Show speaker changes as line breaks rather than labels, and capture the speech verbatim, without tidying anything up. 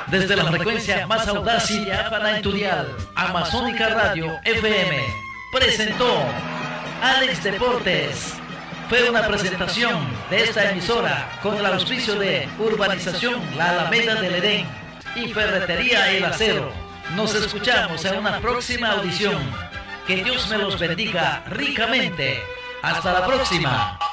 Desde la frecuencia más audaz y diáfana en tu dial, Amazónica Radio F M presentó Alex Deportes. Fue una presentación de esta emisora con el auspicio de Urbanización La Alameda del Edén y Ferretería El Acero. Nos escuchamos en una próxima audición. Que Dios me los bendiga ricamente. Hasta la próxima.